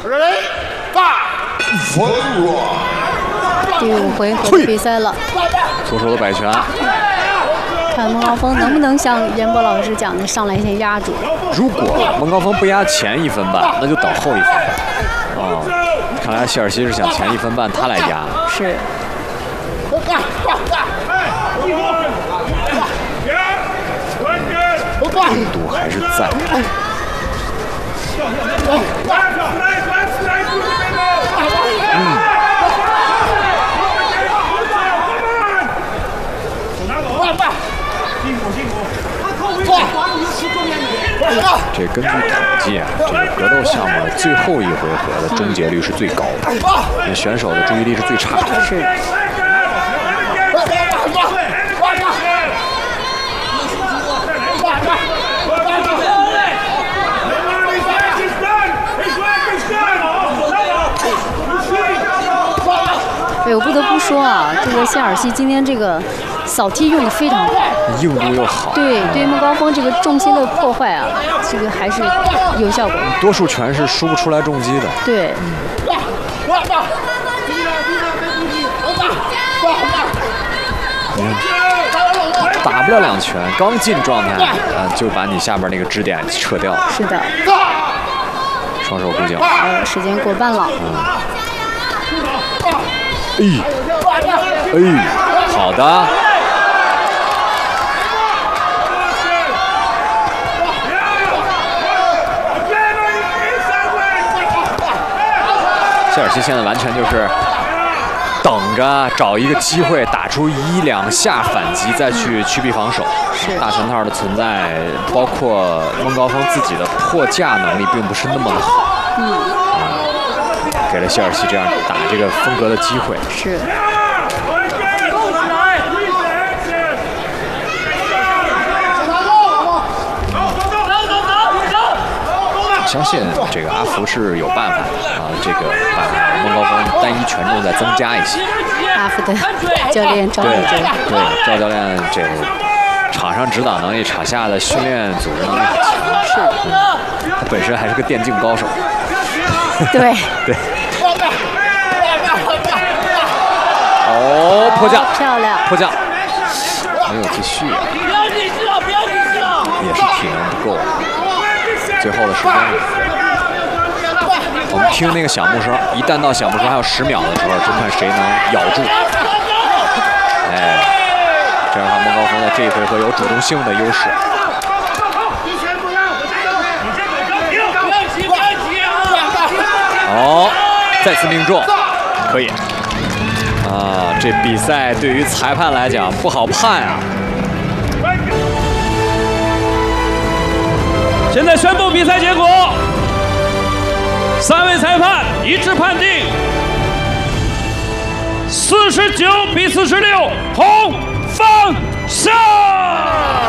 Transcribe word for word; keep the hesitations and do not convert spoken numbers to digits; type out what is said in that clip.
第五回合的比赛了， 左手的摆拳， 看孟高峰能不能像任博老师讲的，上来先压住。 如果孟高峰不压前一分半，那就等后一分半。哦，看来谢尔西是想前一分半他来压。 是。 力度还是在。嗯。这根据统计啊，这个格斗项目的最后一回合的终结率是最高的，那选手的注意力是最差的。 是。对，我不得不说啊，这个谢尔西今天这个扫踢用的非常好， 硬度又好。 对，对孟高峰这个重心的破坏啊，这个还是有效果。 多数拳是输不出来重击的。 对。 嗯，打不了两拳，刚进状态啊，就把你下边那个支点撤掉了。 是的。 双手护颈。 呃，时间过半了。 嗯。哎，哎，好的。谢尔西现在完全就是等着找一个机会打出一两下反击，再去趋避防守。大拳套的存在，包括孟高峰自己的破架能力，并不是那么的好。 嗯。 给了谢尔西这样打这个风格的机会。 是。 相信这个阿福是有办法的啊，这个把孟高峰单一权重再增加一些。 阿福的教练赵伟哲， 对赵教练这场上指导能力、场下的训练组织能力很强。 是， 嗯，他本身还是个电竞高手。 对对。哦，迫降， 漂亮， 迫降，没有继续啊，也是体能不够。最后的时间，我们听那个响木声，一旦到响木声还有十秒的时候，就看谁能咬住。哎，这样的话，孟高峰在这一回合有主动性的优势。哦，再次命中，可以。啊，这比赛对于裁判来讲不好判啊。 现在宣布比赛结果，三位裁判一致判定四十九比四十六，红方胜。